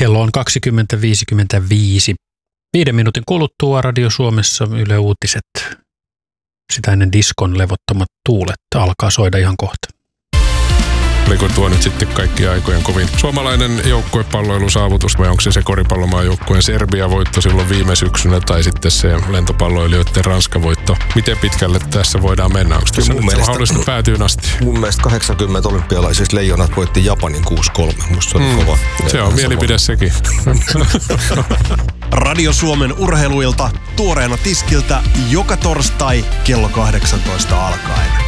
Kello on 20.55. 5 minuutin kuluttua Radio Suomessa Yle Uutiset. Sitä ennen diskon levottomat tuulet alkaa soida ihan kohta. Oliko tuo nyt sitten kaikki aikojen kovin suomalainen joukkuepalloilusaavutus vai onko se koripallomaajoukkueen Serbia-voitto silloin viime syksynä tai sitten se lentopalloilijoiden Ranska-voitto? Miten pitkälle tässä voidaan mennä? Onko tässä mahdollista päätyyn asti? Mun mielestä 80 olympialaisissa Leijonat voitti Japanin 6-3. Musta se oli kova. Se on mielipide sekin. Radio Suomen urheiluilta tuoreena tiskiltä joka torstai kello 18 alkaen.